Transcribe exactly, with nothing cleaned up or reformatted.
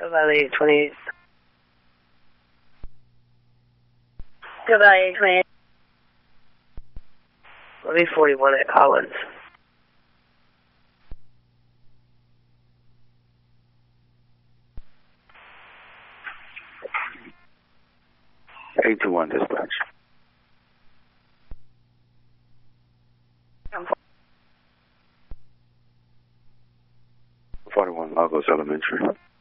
Go Valley twenty-eight. Go Valley twenty-eight. Let me forty-one at Collins. eight two one dispatch. forty-one Lagos Elementary.